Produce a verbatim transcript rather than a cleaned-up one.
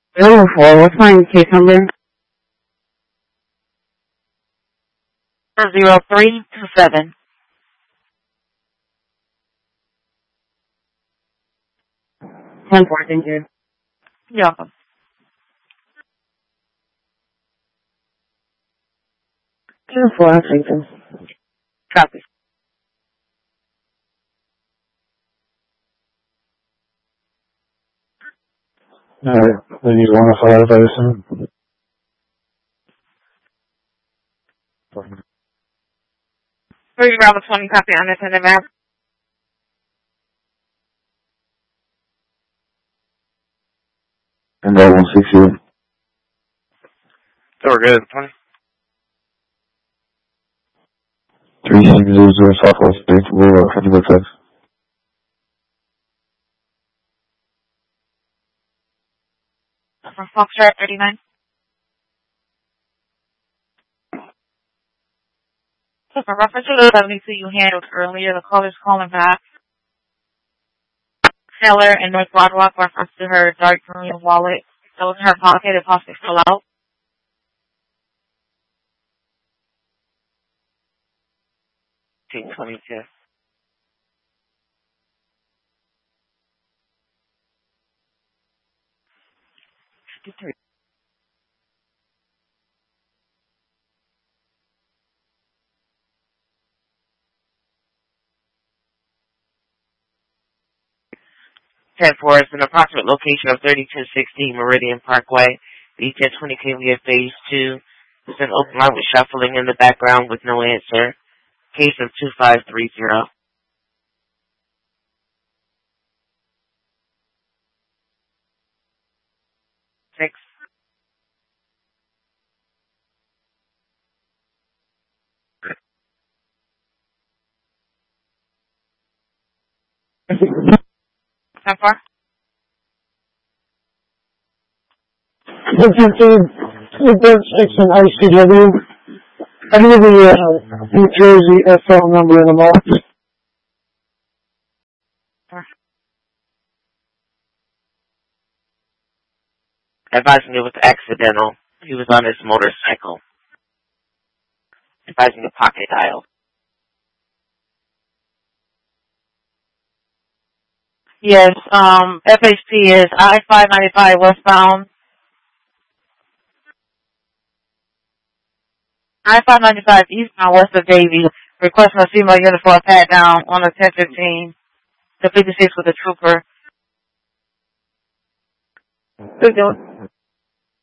Beautiful. What's my case number? zero three two seven. ten four, thank you. You're welcome. ten four, thank you. Copy. Alright, then you want to file by the soon? Three Bravo twenty, copy unattended map. And that one six you. So we're good. twenty. three six zero zero Southwest Base Boulevard, Fredericksburg, Texas. From Foxtrot thirty-nine. So for reference to the seventy-two you handled earlier, the caller's calling back. Seller in North Broadwalk reference to her dark green wallet that was in her pocket and possibly fell out. Two twenty-two. fifty-three. ten four is an approximate location of thirty-two sixty Meridian Parkway. B ten twenty K V at phase two. There's an open line with shuffling in the background with no answer. Case of two five three zero. Six. How far? The bird six in I C W. I need the uh, New Jersey S L number in a moment. Advising it was accidental. He was on his motorcycle. Advising the pocket dial. Yes, um, F H P is I five ninety-five westbound. I five ninety-five eastbound west of Davie. Requesting a female unit for a pat down on the ten fifteen. The fifty-six with the trooper. Good doing.